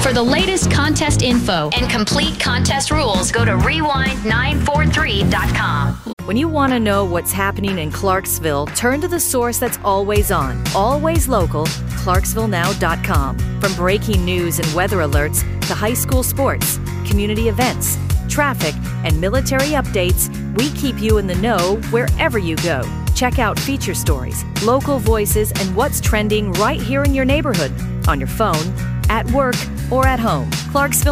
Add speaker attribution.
Speaker 1: For the latest contest info and complete contest rules, go to rewind943.com.
Speaker 2: When you want to know what's happening in Clarksville, turn to the source that's always on, always local, ClarksvilleNow.com. From breaking news and weather alerts to high school sports, community events, traffic, and military updates, we keep you in the know wherever you go. Check out feature stories, local voices, and what's trending right here in your neighborhood, on your phone, at work, or at home. Clarksville